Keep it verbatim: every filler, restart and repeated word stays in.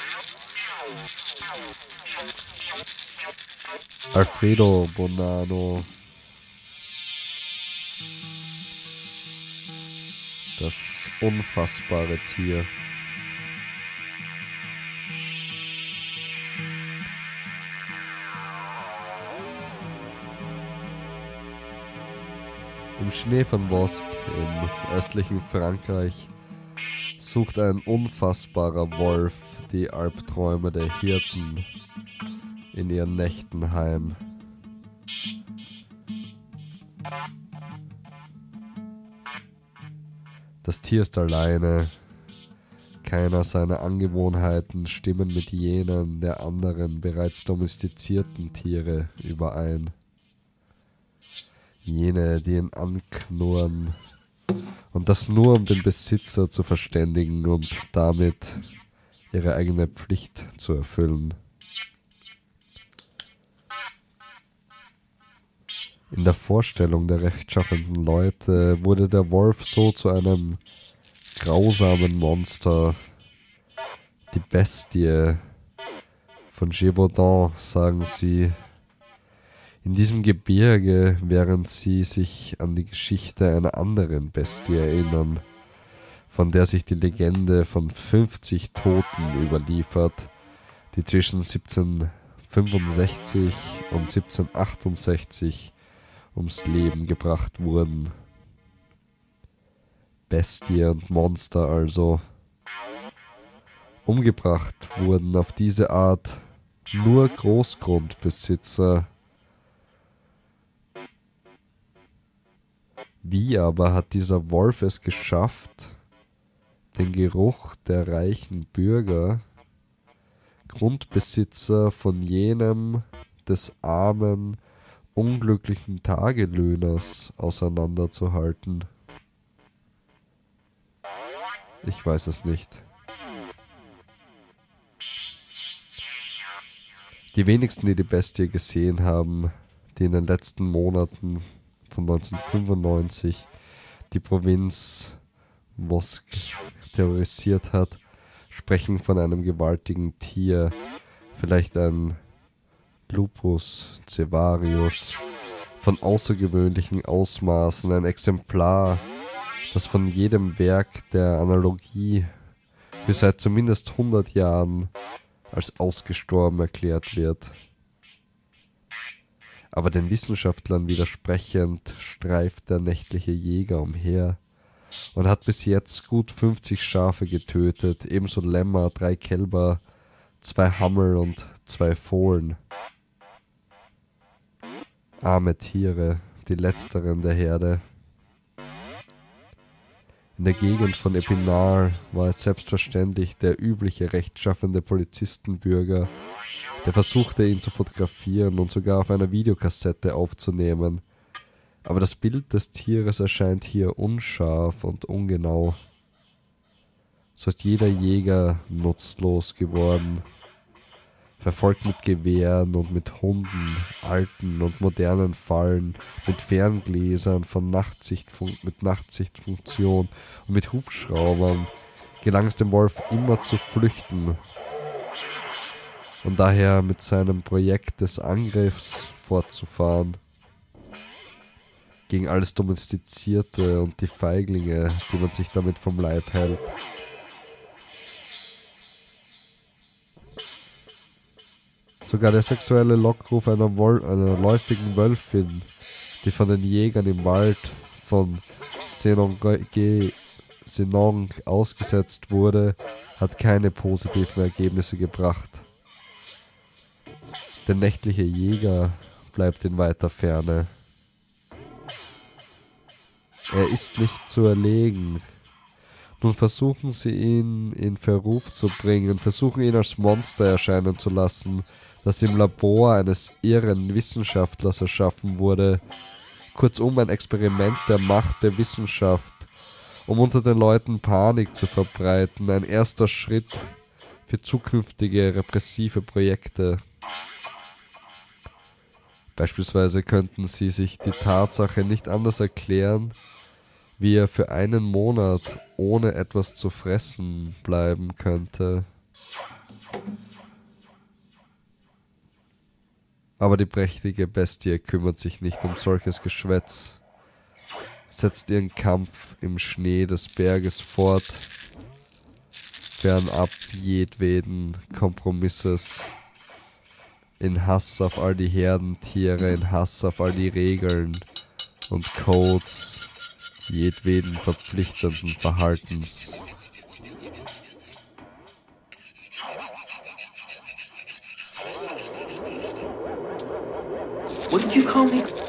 Alfredo Bonanno. Das unfassbare Tier. Im Schnee von Vosges im östlichen Frankreich sucht ein unfassbarer Wolf die Albträume der Hirten in ihren Nächten heim. Das Tier ist alleine. Keiner seiner Angewohnheiten stimmen mit jenen der anderen bereits domestizierten Tiere überein. Jene, die ihn anknurren, und das nur um den Besitzer zu verständigen und damit ihre eigene Pflicht zu erfüllen. In der Vorstellung der rechtschaffenden Leute wurde der Wolf so zu einem grausamen Monster. Die Bestie von Gévaudan, sagen sie. In diesem Gebirge, während sie sich an die Geschichte einer anderen Bestie erinnern, von der sich die Legende von fünfzig Toten überliefert, die zwischen siebzehnhundertfünfundsechzig und siebzehnhundertachtundsechzig ums Leben gebracht wurden. Bestie und Monster also. Umgebracht wurden auf diese Art nur Großgrundbesitzer. Wie aber hat dieser Wolf es geschafft, den Geruch der reichen Bürger, Grundbesitzer von jenem des armen, unglücklichen Tagelöhners auseinanderzuhalten? Ich weiß es nicht. Die wenigsten, die die Bestie gesehen haben, die in den letzten Monaten von neunzehnhundertfünfundneunzig die Provinz Vosges terrorisiert hat, sprechen von einem gewaltigen Tier, vielleicht ein Lupus cevarius, von außergewöhnlichen Ausmaßen, ein Exemplar, das von jedem Werk der Analogie für seit zumindest hundert Jahren als ausgestorben erklärt wird. Aber den Wissenschaftlern widersprechend streift der nächtliche Jäger umher und hat bis jetzt gut fünfzig Schafe getötet, ebenso Lämmer, drei Kälber, zwei Hammel und zwei Fohlen. Arme Tiere, die letzteren der Herde. In der Gegend von Epinal war es selbstverständlich der übliche rechtschaffende Polizistenbürger, der versuchte, ihn zu fotografieren und sogar auf einer Videokassette aufzunehmen. Aber das Bild des Tieres erscheint hier unscharf und ungenau. So ist jeder Jäger nutzlos geworden, verfolgt mit Gewehren und mit Hunden, alten und modernen Fallen, mit Ferngläsern von Nachtsichtfun- mit Nachtsichtfunktion und mit Hubschraubern, gelang es dem Wolf immer zu flüchten und daher mit seinem Projekt des Angriffs fortzufahren gegen alles Domestizierte und die Feiglinge, die man sich damit vom Leib hält. Sogar der sexuelle Lockruf einer, Wol- einer läufigen Wölfin, die von den Jägern im Wald von Senongue Senong ausgesetzt wurde, hat keine positiven Ergebnisse gebracht. Der nächtliche Jäger bleibt in weiter Ferne. Er ist nicht zu erlegen. Nun versuchen sie ihn in Verruf zu bringen, versuchen ihn als Monster erscheinen zu lassen, das im Labor eines irren Wissenschaftlers erschaffen wurde. Kurzum ein Experiment der Macht der Wissenschaft, um unter den Leuten Panik zu verbreiten, ein erster Schritt für zukünftige repressive Projekte. Beispielsweise könnten sie sich die Tatsache nicht anders erklären, wie er für einen Monat ohne etwas zu fressen bleiben könnte. Aber die prächtige Bestie kümmert sich nicht um solches Geschwätz, setzt ihren Kampf im Schnee des Berges fort, fernab jedweden Kompromisses, in Hass auf all die Herdentiere, in Hass auf all die Regeln und Codes jedweden verpflichtenden Verhaltens. What did you call me?